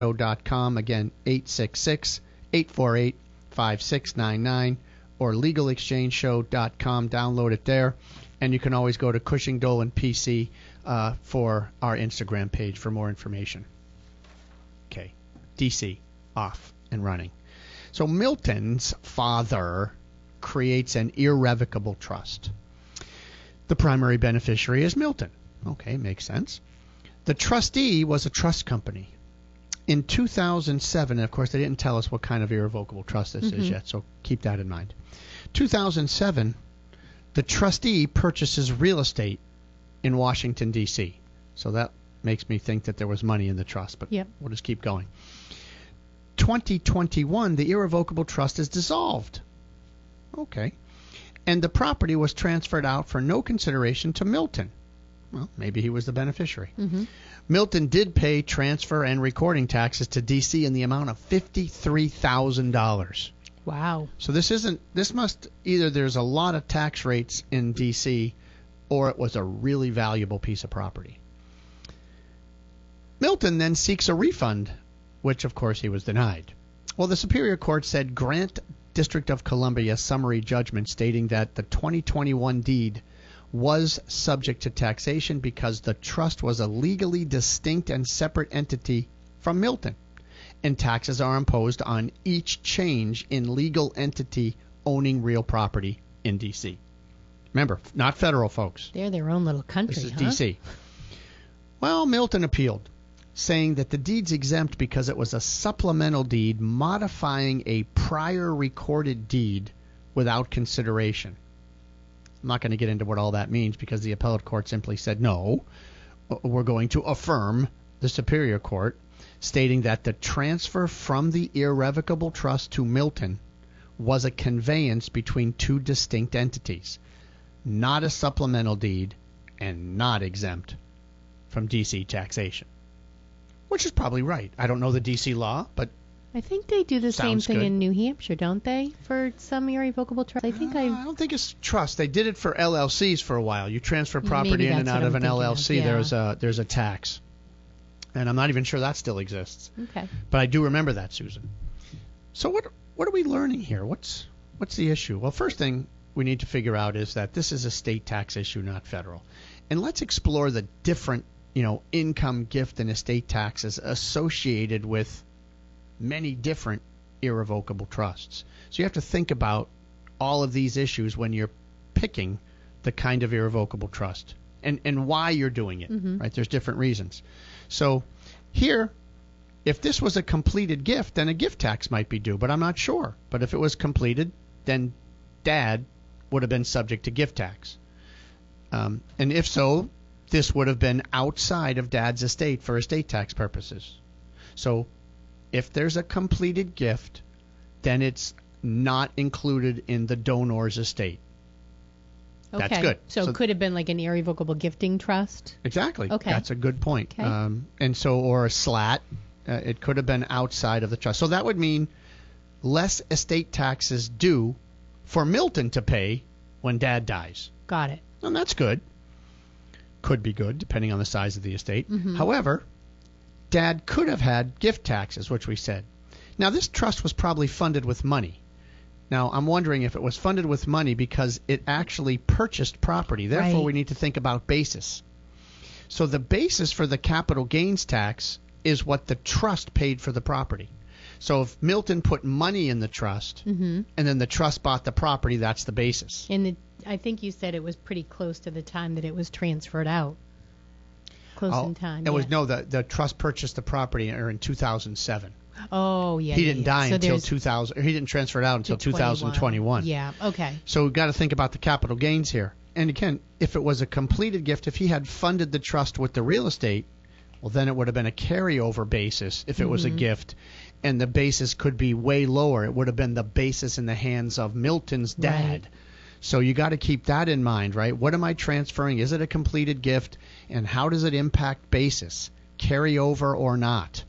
legalexchangeshow.com. Again, 866-848-5699 or legalexchangeshow.com. Download it there. And you can always go to Cushing Dolan PC for our Instagram page for more information. Okay, DC, off and running. So Milton's father creates an irrevocable trust. The primary beneficiary is Milton. Okay, makes sense. The trustee was a trust company. In 2007, and of course they didn't tell us what kind of irrevocable trust this is yet, so keep that in mind. 2007, the trustee purchases real estate in Washington, D.C. So that makes me think that there was money in the trust, but we'll just keep going. 2021, the irrevocable trust is dissolved. Okay. And the property was transferred out for no consideration to Milton. Well, maybe he was the beneficiary. Milton did pay transfer and recording taxes to D.C. in the amount of $53,000. Wow. So this must either there's a lot of tax rates in D.C. or it was a really valuable piece of property. Milton then seeks a refund, which of course he was denied. Well, the Superior Court said grant District of Columbia summary judgment stating that the 2021 deed was subject to taxation because the trust was a legally distinct and separate entity from Milton, and taxes are imposed on each change in legal entity owning real property in D.C. Remember, not federal, folks. They're their own little country, This is D.C. Well, Milton appealed, saying that the deed's exempt because it was a supplemental deed modifying a prior recorded deed without consideration. I'm not going to get into what all that means because the appellate court simply said no. We're going to affirm the Superior Court, stating that the transfer from the irrevocable trust to Milton was a conveyance between two distinct entities, not a supplemental deed and not exempt from D.C. taxation. Which is probably right. I don't know the D.C. law, but I think they do the same thing good. in New Hampshire, don't they? For some irrevocable trust. I don't think it's trust. They did it for LLCs for a while. You transfer property Maybe in and out of an LLC. Yeah. There's a tax, and I'm not even sure that still exists. Okay. But I do remember that, Susan. So what are we learning here? What's the issue? Well, first thing we need to figure out is that this is a state tax issue, not federal, and let's explore the different income, gift, and estate taxes associated with many different irrevocable trusts. So you have to think about all of these issues when you're picking the kind of irrevocable trust and why you're doing it, right? There's different reasons. So here, if this was a completed gift, then a gift tax might be due, but I'm not sure. But if it was completed, then Dad would have been subject to gift tax. And if so, this would have been outside of Dad's estate for estate tax purposes. So if there's a completed gift, then it's not included in the donor's estate. Okay. That's good. So it could have been like an irrevocable gifting trust? Exactly. Okay. That's a good point. Okay. Or a slat. It could have been outside of the trust. So that would mean less estate taxes due for Milton to pay when Dad dies. Got it. And that's good. Could be good, depending on the size of the estate. However, Dad could have had gift taxes, which we said. Now, this trust was probably funded with money. Now, I'm wondering if it was funded with money because it actually purchased property. Therefore, Right. we need to think about basis. So the basis for the capital gains tax is what the trust paid for the property. So if Milton put money in the trust and then the trust bought the property, that's the basis. And I think you said it was pretty close to the time that it was transferred out. Close in time. It was the trust purchased the property in 2007. Oh, yeah. He didn't die So until 2000. Or he didn't transfer it out until 2021. Yeah. Okay. So we've got to think about the capital gains here. And again, if it was a completed gift, if he had funded the trust with the real estate, well, then it would have been a carryover basis if it was a gift, and the basis could be way lower. It would have been the basis in the hands of Milton's dad. Right. So you got to keep that in mind, right? What am I transferring? Is it a completed gift? And how does it impact basis? Carryover or not?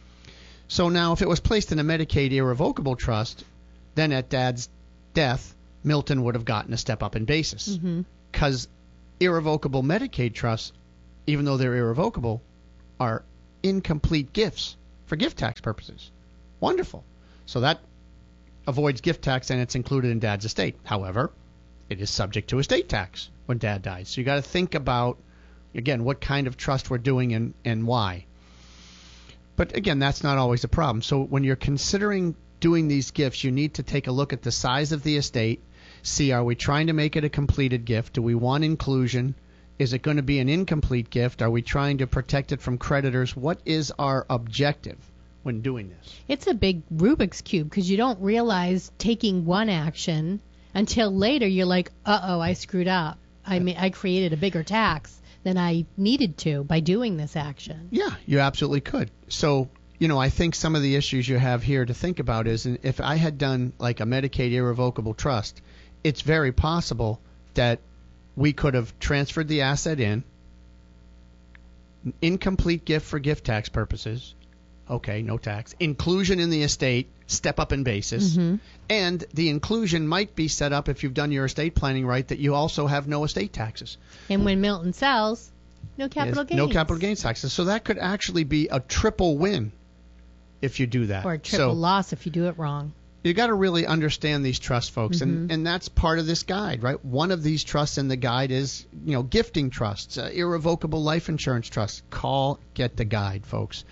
So now if it was placed in a Medicaid irrevocable trust, then at Dad's death, Milton would have gotten a step up in basis. Because irrevocable Medicaid trusts, even though they're irrevocable, are incomplete gifts for gift tax purposes. Wonderful. So that avoids gift tax and it's included in Dad's estate. However, it is subject to estate tax when Dad dies. So you got to think about, again, what kind of trust we're doing and why. But again, that's not always a problem. So when you're considering doing these gifts, you need to take a look at the size of the estate, see, are we trying to make it a completed gift? Do we want inclusion? Is it going to be an incomplete gift? Are we trying to protect it from creditors? What is our objective when doing this? It's a big Rubik's Cube because you don't realize taking one action until later you're like, uh-oh, I screwed up. I created a bigger tax than I needed to by doing this action. Yeah, you absolutely could. So, I think some of the issues you have here to think about is if I had done like a Medicaid irrevocable trust, it's very possible that we could have transferred the asset in, incomplete gift for gift tax purposes, okay, no tax, inclusion in the estate, step up in basis, and the inclusion might be set up if you've done your estate planning right that you also have no estate taxes. And when Milton sells, no capital gains. No capital gains taxes. So that could actually be a triple win if you do that. Or a triple loss if you do it wrong. You got to really understand these trusts, folks, and that's part of this guide, right? One of these trusts in the guide is, gifting trusts, irrevocable life insurance trusts. Call, get the guide, folks.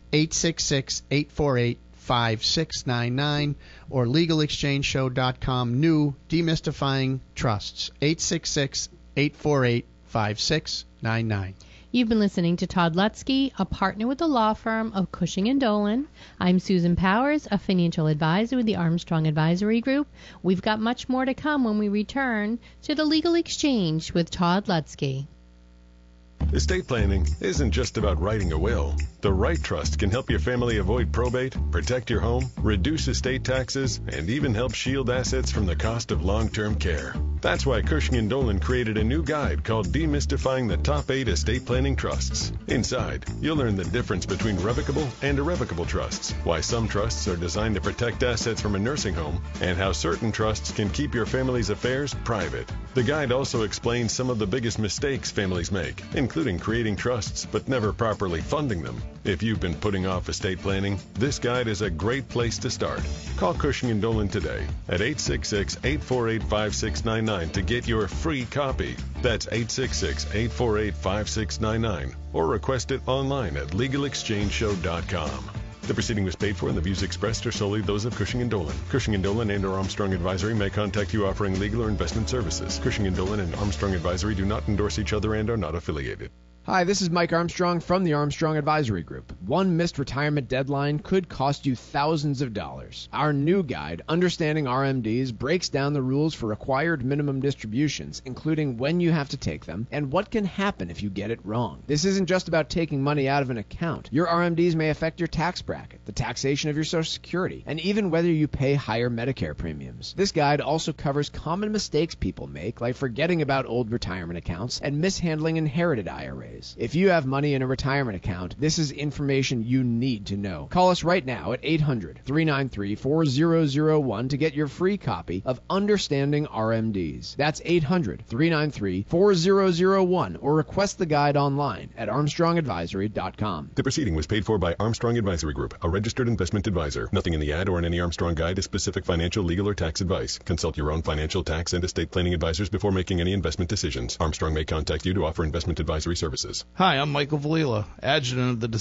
866-848-5699 or legalexchangeshow.com. New demystifying trusts. 866-848-5699. You've been listening to Todd Lutzke, a partner with the law firm of Cushing & Dolan. I'm Susan Powers, a financial advisor with the Armstrong Advisory Group. We've got much more to come when we return to the Legal Exchange with Todd Lutzke. Estate planning isn't just about writing a will. The right trust can help your family avoid probate, protect your home, reduce estate taxes, and even help shield assets from the cost of long-term care. That's why Cushing & Dolan created a new guide called Demystifying the Top 8 Estate Planning Trusts. Inside, you'll learn the difference between revocable and irrevocable trusts, why some trusts are designed to protect assets from a nursing home, and how certain trusts can keep your family's affairs private. The guide also explains some of the biggest mistakes families make, including creating trusts but never properly funding them. If you've been putting off estate planning, this guide is a great place to start. Call Cushing & Dolan today at 866-848-5699 to get your free copy. That's 866-848-5699 or request it online at legalexchangeshow.com. The proceeding was paid for and the views expressed are solely those of Cushing & Dolan. Cushing & Dolan and or Armstrong Advisory may contact you offering legal or investment services. Cushing & Dolan and Armstrong Advisory do not endorse each other and are not affiliated. Hi, this is Mike Armstrong from the Armstrong Advisory Group. One missed retirement deadline could cost you thousands of dollars. Our new guide, Understanding RMDs, breaks down the rules for required minimum distributions, including when you have to take them and what can happen if you get it wrong. This isn't just about taking money out of an account. Your RMDs may affect your tax bracket, the taxation of your Social Security, and even whether you pay higher Medicare premiums. This guide also covers common mistakes people make, like forgetting about old retirement accounts and mishandling inherited IRAs. If you have money in a retirement account, this is information you need to know. Call us right now at 800-393-4001 to get your free copy of Understanding RMDs. That's 800-393-4001 or request the guide online at armstrongadvisory.com. The proceeding was paid for by Armstrong Advisory Group, a registered investment advisor. Nothing in the ad or in any Armstrong guide is specific financial, legal, or tax advice. Consult your own financial, tax, and estate planning advisors before making any investment decisions. Armstrong may contact you to offer investment advisory services. Hi, I'm Michael Valila, adjutant of the